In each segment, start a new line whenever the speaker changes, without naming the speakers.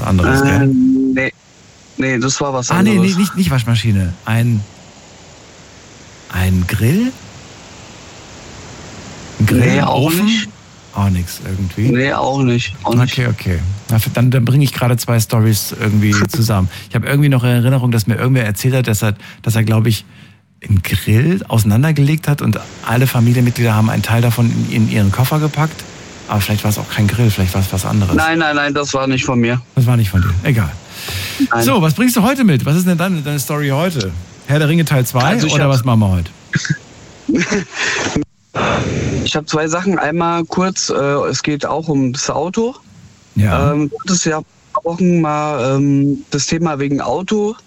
anderes, gell?
Nee, das war was anderes.
Nee, nicht Waschmaschine. Ein Grill? Ein Grill?
Nee, auch
Ofen?
nicht.
Auch nichts irgendwie.
Nee, auch nicht.
Okay. Dann bringe ich gerade 2 Storys irgendwie zusammen. Ich habe irgendwie noch in Erinnerung, dass mir irgendwer erzählt hat, dass er glaube ich, einen Grill auseinandergelegt hat und alle Familienmitglieder haben einen Teil davon in ihren Koffer gepackt. Aber vielleicht war es auch kein Grill, vielleicht war es was anderes.
Nein, das war nicht von mir.
Das war nicht von dir, egal.
Nein.
So, was bringst du heute mit? Was ist denn deine Story heute? Herr der Ringe Teil 2 oder was machen wir heute?
Ich habe 2 Sachen. Einmal kurz, es geht auch um das Auto.
Ja.
Das ist ja Wochen mal das Thema wegen Auto.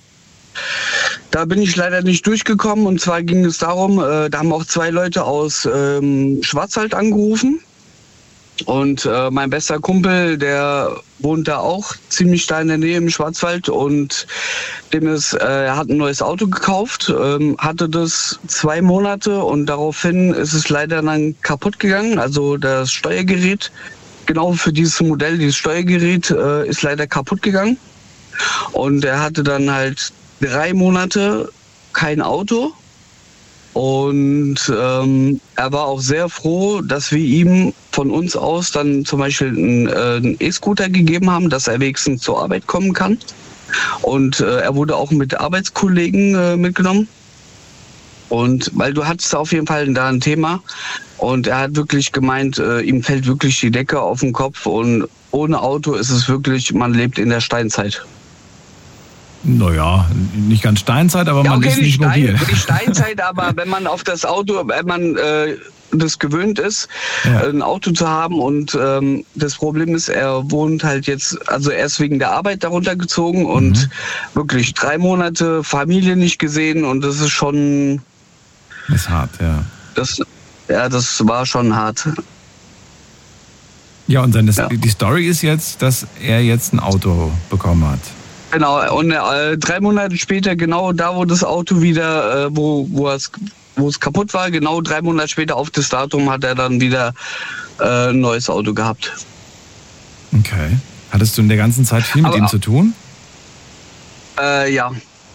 Da bin ich leider nicht durchgekommen. Und zwar ging es darum, da haben auch 2 Leute aus Schwarzwald angerufen. Und mein bester Kumpel, der wohnt da auch ziemlich da in der Nähe im Schwarzwald und er hat ein neues Auto gekauft, hatte das 2 Monate und daraufhin ist es leider dann kaputt gegangen. Also das Steuergerät, genau für dieses Modell, dieses Steuergerät ist leider kaputt gegangen. Und er hatte dann halt 3 Monate kein Auto. Und er war auch sehr froh, dass wir ihm von uns aus dann zum Beispiel einen E-Scooter gegeben haben, dass er wenigstens zur Arbeit kommen kann. Und er wurde auch mit Arbeitskollegen mitgenommen. Und weil du hattest auf jeden Fall da ein Thema. Und er hat wirklich gemeint, ihm fällt wirklich die Decke auf den Kopf. Und ohne Auto ist es wirklich, man lebt in der Steinzeit.
Naja, nicht ganz Steinzeit, aber man ist nicht mobil.
Nicht Steinzeit, aber wenn man auf das Auto, wenn man das gewöhnt ist, ein Auto zu haben und das Problem ist, er wohnt halt jetzt, also er ist wegen der Arbeit darunter gezogen und wirklich 3 Monate Familie nicht gesehen und das ist schon...
Das ist hart, ja.
Das war schon hart.
Ja, und die Story ist jetzt, dass er jetzt ein Auto bekommen hat.
Genau, und 3 Monate später, genau da, wo das Auto wieder, wo es kaputt war, genau 3 Monate später auf das Datum hat er dann wieder ein neues Auto gehabt.
Okay. Hattest du in der ganzen Zeit viel mit ihm zu tun?
Ja.
Ja,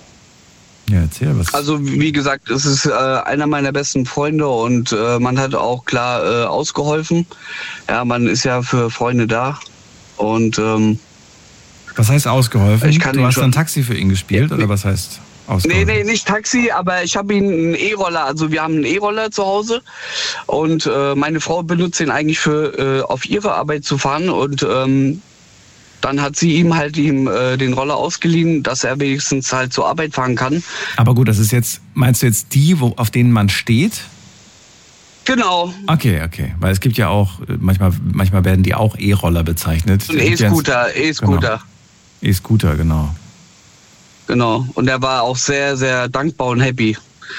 erzähl was.
Also wie gesagt, es ist einer meiner besten Freunde und man hat auch klar ausgeholfen. Ja, man ist ja für Freunde da und
was heißt ausgeholfen? Du hast
schon
ein Taxi für ihn gespielt oder was heißt ausgeholfen?
Nee, nicht Taxi, aber ich habe ihn einen E-Roller, also wir haben einen E-Roller zu Hause und meine Frau benutzt ihn eigentlich für auf ihre Arbeit zu fahren und dann hat sie ihm den Roller ausgeliehen, dass er wenigstens halt zur Arbeit fahren kann.
Aber gut, das ist jetzt, meinst du jetzt die, auf denen man steht?
Genau.
Okay. Weil es gibt ja auch, manchmal werden die auch E-Roller bezeichnet.
Ein E-Scooter.
Genau. E-Scooter, genau.
Genau. Und er war auch sehr, sehr dankbar und happy.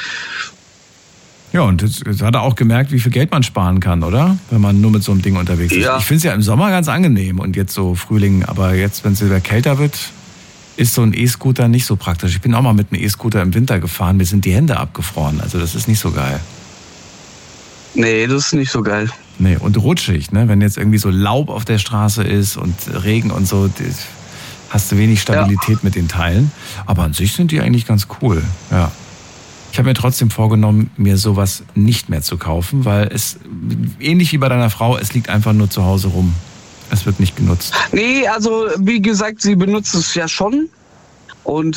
Ja, und jetzt hat er auch gemerkt, wie viel Geld man sparen kann, oder? Wenn man nur mit so einem Ding unterwegs ist.
Ja.
Ich finde es ja im Sommer ganz angenehm und jetzt so Frühling, aber jetzt, wenn es wieder kälter wird, ist so ein E-Scooter nicht so praktisch. Ich bin auch mal mit einem E-Scooter im Winter gefahren, mir sind die Hände abgefroren, also das ist nicht so geil.
Nee, das ist nicht so geil.
Nee, und rutschig, ne? Wenn jetzt irgendwie so Laub auf der Straße ist und Regen und so, hast du wenig Stabilität mit den Teilen. Aber an sich sind die eigentlich ganz cool, ja. Ich habe mir trotzdem vorgenommen, mir sowas nicht mehr zu kaufen, weil es, ähnlich wie bei deiner Frau, es liegt einfach nur zu Hause rum. Es wird nicht genutzt.
Nee, also wie gesagt, sie benutzt es ja schon. Und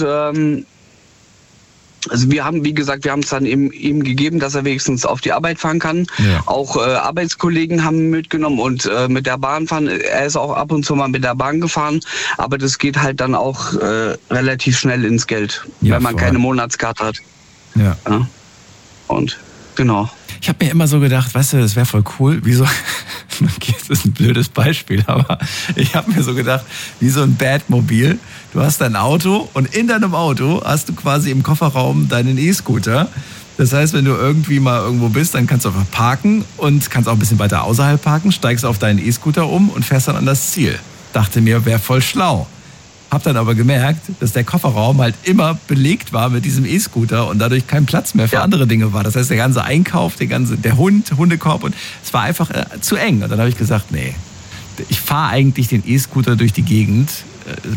also wir haben es dann ihm gegeben, dass er wenigstens auf die Arbeit fahren kann. Ja. Auch Arbeitskollegen haben mitgenommen und mit der Bahn fahren. Er ist auch ab und zu mal mit der Bahn gefahren, aber das geht halt dann auch relativ schnell ins Geld, wenn man keine Monatskarte hat.
Ja.
Und genau.
Ich habe mir immer so gedacht, weißt du, das wäre voll cool, wie so, das ist ein blödes Beispiel, aber ich habe mir so gedacht, wie so ein Batmobil. Du hast dein Auto und in deinem Auto hast du quasi im Kofferraum deinen E-Scooter. Das heißt, wenn du irgendwie mal irgendwo bist, dann kannst du einfach parken und kannst auch ein bisschen weiter außerhalb parken, steigst auf deinen E-Scooter um und fährst dann an das Ziel. Dachte mir, wäre voll schlau. Hab dann aber gemerkt, dass der Kofferraum halt immer belegt war mit diesem E-Scooter und dadurch kein Platz mehr für andere Dinge war. Das heißt, der ganze Einkauf, der Hundekorb und es war einfach zu eng. Und dann habe ich gesagt, nee, ich fahre eigentlich den E-Scooter durch die Gegend.